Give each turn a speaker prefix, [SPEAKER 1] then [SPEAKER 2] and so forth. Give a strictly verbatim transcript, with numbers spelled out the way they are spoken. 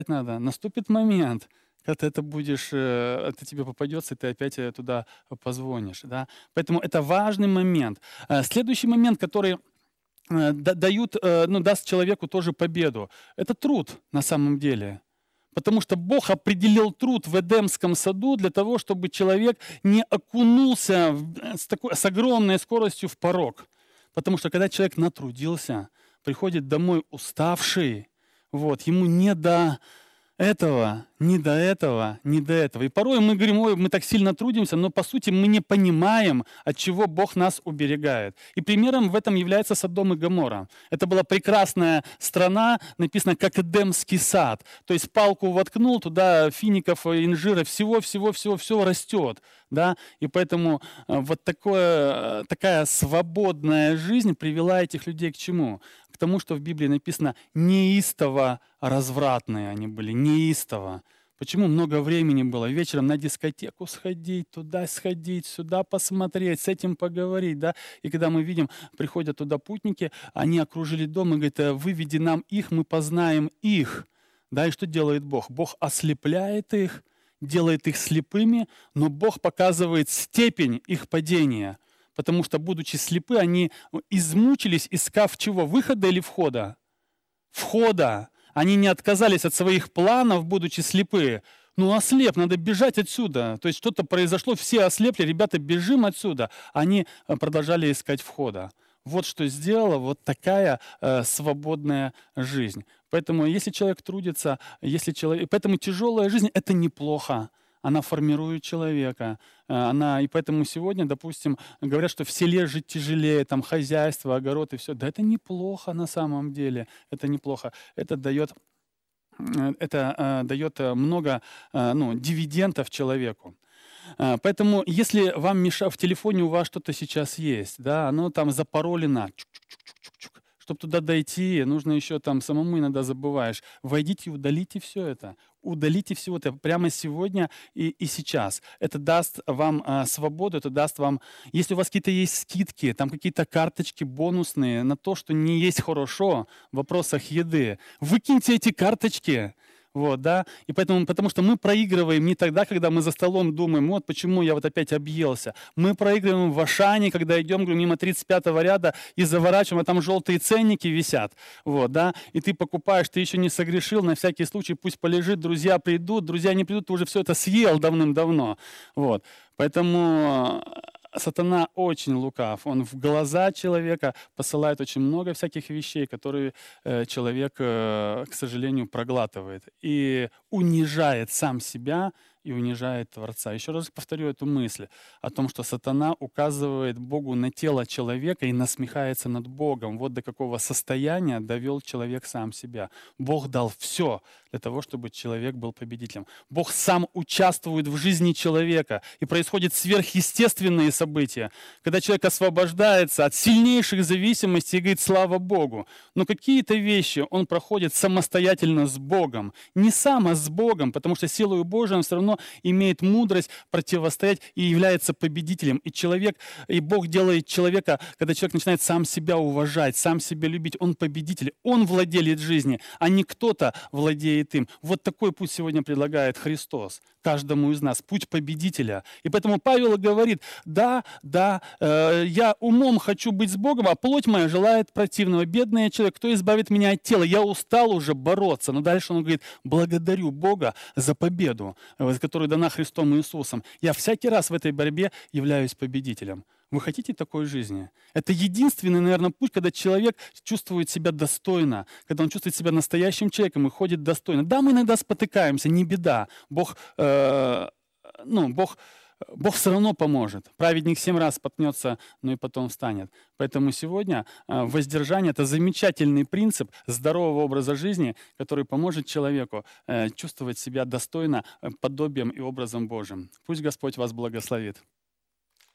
[SPEAKER 1] надо. Наступит момент, когда ты это будешь, э, это тебе попадется, и ты опять э, туда позвонишь, да. Поэтому это важный момент. Э, Следующий момент, который э, да- дают, э, ну, даст человеку тоже победу, это труд на самом деле. Потому что Бог определил труд в Эдемском саду для того, чтобы человек не окунулся в- э, с, такой, с огромной скоростью в порог. Потому что когда человек натрудился, приходит домой уставший, вот, ему не до этого, не до этого, не до этого. И порой мы говорим, ой, мы так сильно трудимся, но по сути мы не понимаем, от чего Бог нас уберегает. И примером в этом является Содом и Гоморра. Это была прекрасная страна, написано, как Эдемский сад. То есть палку воткнул, туда фиников, э, инжира, всего-всего-всего-всего растет. Да? И поэтому э, вот такое, э, такая свободная жизнь привела этих людей к чему? К тому, что в Библии написано неистово развратные они были, неистово. Почему много времени было? Вечером на дискотеку сходить, туда сходить, сюда посмотреть, с этим поговорить, да? И когда мы видим, приходят туда путники, они окружили дом и говорят, «Э, выведи нам их, мы познаем их. Да, и что делает Бог? Бог ослепляет их, делает их слепыми, но Бог показывает степень их падения. Потому что, будучи слепы, они измучились, искав чего? Выхода или входа? Входа. Они не отказались от своих планов, будучи слепы. Ну, ослеп, надо бежать отсюда. То есть что-то произошло, все ослепли, ребята, бежим отсюда. Они э, продолжали искать входа. Вот что сделала вот такая э, свободная жизнь. Поэтому если человек трудится, если человек... Поэтому тяжелая жизнь — это неплохо. Она формирует человека. Э, Она... И поэтому сегодня, допустим, говорят, что в селе жить тяжелее, там хозяйство, огород и все. Да это неплохо на самом деле. Это неплохо. Это дает, э, это, э, дает э, много э, ну, дивидендов человеку. А, Поэтому, если вам мешает, в телефоне у вас что-то сейчас есть, да, оно там запаролено, чтобы туда дойти, нужно еще там самому иногда забываешь. Войдите и удалите все это. Удалите все это прямо сегодня и, и сейчас. Это даст вам а, свободу, это даст вам... Если у вас какие-то есть скидки, там какие-то карточки бонусные на то, что не есть хорошо в вопросах еды, выкиньте эти карточки. Вот, да, и поэтому, потому что мы проигрываем не тогда, когда мы за столом думаем, вот почему я вот опять объелся. Мы проигрываем в Ашане, когда идем говорю, мимо тридцать пятого ряда и заворачиваем, а там желтые ценники висят. Вот, да, и ты покупаешь, ты еще не согрешил, на всякий случай пусть полежит, друзья придут, друзья не придут, ты уже все это съел давным-давно. Вот, поэтому э, сатана очень лукав. Он в глаза человека посылает очень много всяких вещей, которые э, человек, э, к сожалению, проглатывает и унижает сам себя и унижает Творца. Еще раз повторю эту мысль о том, что сатана указывает Богу на тело человека и насмехается над Богом. Вот до какого состояния довел человек сам себя. Бог дал все для того, чтобы человек был победителем. Бог сам участвует в жизни человека, и происходят сверхъестественные события, когда человек освобождается от сильнейших зависимостей и говорит «слава Богу». Но какие-то вещи он проходит самостоятельно с Богом. Не сам, а с Богом, потому что силою Божией он все равно имеет мудрость противостоять и является победителем. И человек, и Бог делает человека, когда человек начинает сам себя уважать, сам себя любить, он победитель, он владелец жизни, а не кто-то владеет им. Вот такой путь сегодня предлагает Христос каждому из нас, путь победителя. И поэтому Павел говорит, да, да, э, я умом хочу быть с Богом, а плоть моя желает противного. Бедный человек, кто избавит меня от тела? Я устал уже бороться. Но дальше он говорит, благодарю Бога за победу, э, которая дана Христом Иисусом. Я всякий раз в этой борьбе являюсь победителем. Вы хотите такой жизни? Это единственный, наверное, путь, когда человек чувствует себя достойно, когда он чувствует себя настоящим человеком и ходит достойно. Да, мы иногда спотыкаемся, не беда. Бог, э, ну, Бог, Бог все равно поможет. Праведник семь раз споткнется, но и потом встанет. Поэтому сегодня э, воздержание — это замечательный принцип здорового образа жизни, который поможет человеку э, чувствовать себя достойно э, подобием и образом Божьим. Пусть Господь вас благословит.